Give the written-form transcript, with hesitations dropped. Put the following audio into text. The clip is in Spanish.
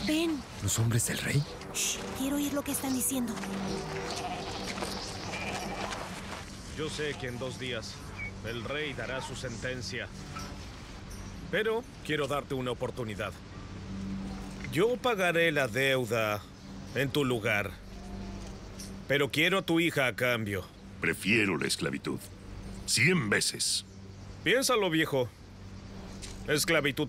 Ven. ¿Los hombres del rey? Shh, quiero oír lo que están diciendo. Yo sé que en 2 días el rey dará su sentencia. Pero quiero darte una oportunidad. Yo pagaré la deuda en tu lugar. Pero quiero a tu hija a cambio. Prefiero la esclavitud. 100 veces. Piénsalo, viejo. Esclavitud